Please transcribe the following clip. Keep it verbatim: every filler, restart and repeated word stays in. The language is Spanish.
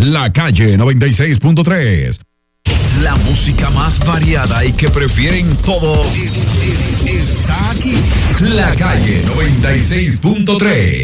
La Calle noventa y seis punto tres. La música más variada y que prefieren todo está aquí. La Calle noventa y seis punto tres.